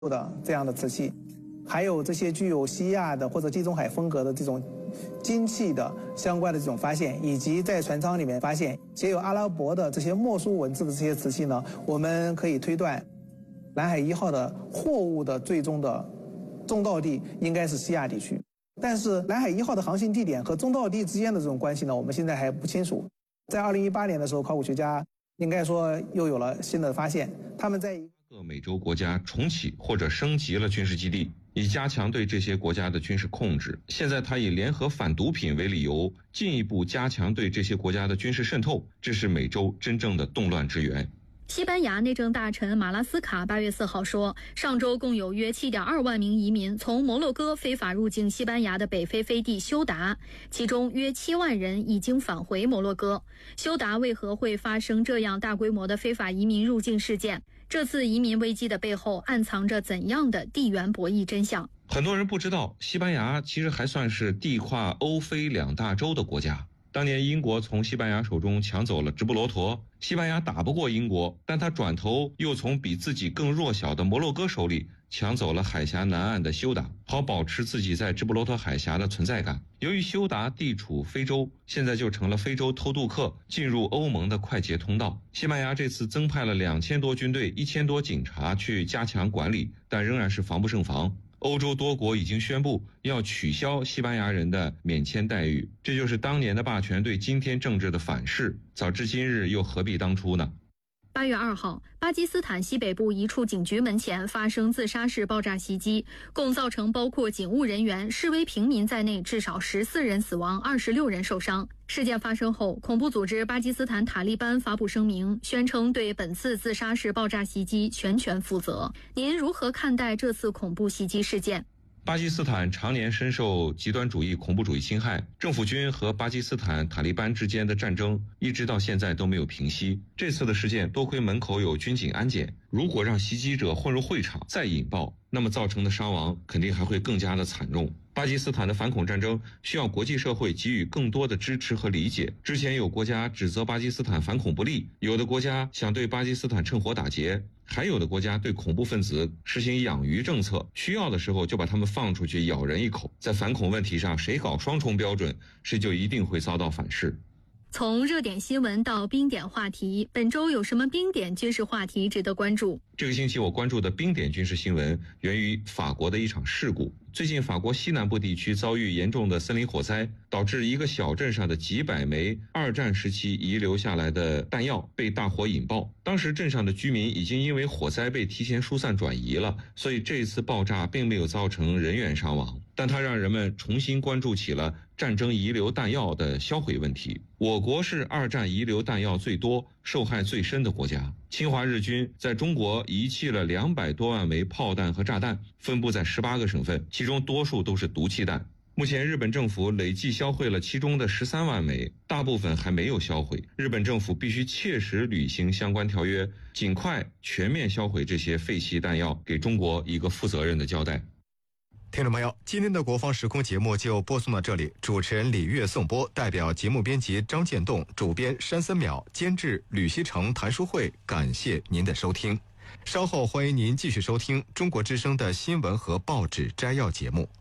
的这样的瓷器，还有这些具有西亚的或者地中海风格的这种金器的相关的这种发现，以及在船舱里面发现写有阿拉伯的这些墨书文字的这些瓷器呢，我们可以推断南海1号的货物的最终的终到地应该是西亚地区。但是南海1号的航行地点和终到地之间的这种关系呢，我们现在还不清楚。在2018年的时候，考古学家应该说又有了新的发现，他们在各美洲国家重启或者升级了军事基地，以加强对这些国家的军事控制。现在他以联合反毒品为理由，进一步加强对这些国家的军事渗透，这是美洲真正的动乱之源。 西班牙内政大臣马拉斯卡8月4号说，上周共有约7.2万名移民从摩洛哥非法入境西班牙的北非飞地休达，其中约7万人已经返回摩洛哥。休达为何会发生这样大规模的非法移民入境事件？这次移民危机的背后暗藏着怎样的地缘博弈真相？ 很多人不知道，西班牙其实还算是地跨欧非2大洲的国家。当年英国从西班牙手中抢走了直布罗陀，西班牙打不过英国，但他转头又从比自己更弱小的摩洛哥手里抢走了海峡南岸的休达，好保持自己在直布罗陀海峡的存在感。由于休达地处非洲，现在就成了非洲偷渡客进入欧盟的快捷通道。西班牙这次增派了2000多军队、1000多警察去加强管理，但仍然是防不胜防。欧洲多国已经宣布要取消西班牙人的免签待遇，这就是当年的霸权对今天政治的反噬。早知今日，又何必当初呢 ？8月2号，巴基斯坦西北部一处警局门前发生自杀式爆炸袭击，共造成包括警务人员、示威平民在内至少14人死亡，26人受伤。事件发生后，恐怖组织巴基斯坦塔利班发布声明，宣称对本次自杀式爆炸袭击全权负责。您如何看待这次恐怖袭击事件？ 巴基斯坦常年深受极端主义、恐怖主义侵害，政府军和巴基斯坦塔利班之间的战争一直到现在都没有平息。这次的事件多亏门口有军警安检，如果让袭击者混入会场再引爆，那么造成的伤亡肯定还会更加的惨重。巴基斯坦的反恐战争需要国际社会给予更多的支持和理解。之前有国家指责巴基斯坦反恐不力，有的国家想对巴基斯坦趁火打劫，还有的国家对恐怖分子实行养鱼政策，需要的时候就把他们放出去咬人一口。在反恐问题上，谁搞双重标准，谁就一定会遭到反噬。 从热点新闻到冰点话题，本周有什么冰点军事话题值得关注？ 这个星期我关注的冰点军事新闻源于法国的一场事故。最近法国西南部地区遭遇严重的森林火灾，导致一个小镇上的几百枚二战时期遗留下来的弹药被大火引爆。当时镇上的居民已经因为火灾被提前疏散转移了，所以这一次爆炸并没有造成人员伤亡，但它让人们重新关注起了战争遗留弹药的销毁问题。我国是二战遗留弹药最多、受害最深的国家。侵华日军在中国遗弃了200多万枚炮弹和炸弹，分布在18个省份，其中多数都是毒气弹。目前日本政府累计销毁了其中的13万枚，大部分还没有销毁。日本政府必须切实履行相关条约，尽快全面销毁这些废弃弹药，给中国一个负责任的交代。 听众朋友，今天的国防时空节目就播送到这里，主持人李月颂播，代表节目编辑张建栋，主编山森淼，监制吕锡成、谭淑慧，感谢您的收听。稍后欢迎您继续收听中国之声的新闻和报纸摘要节目。